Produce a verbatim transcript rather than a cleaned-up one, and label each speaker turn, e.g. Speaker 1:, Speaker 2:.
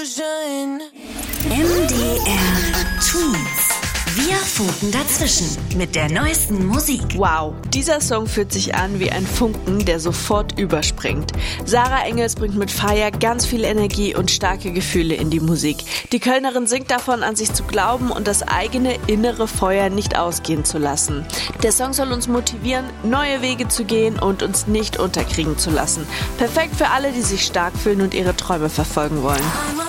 Speaker 1: M D R Twins. Wir funken dazwischen mit der neuesten Musik.
Speaker 2: Wow, dieser Song fühlt sich an wie ein Funken, der sofort überspringt. Sarah Engels bringt mit Fire ganz viel Energie und starke Gefühle in die Musik. Die Kölnerin singt davon, an sich zu glauben und das eigene innere Feuer nicht ausgehen zu lassen. Der Song soll uns motivieren, neue Wege zu gehen und uns nicht unterkriegen zu lassen. Perfekt für alle, die sich stark fühlen und ihre Träume verfolgen wollen.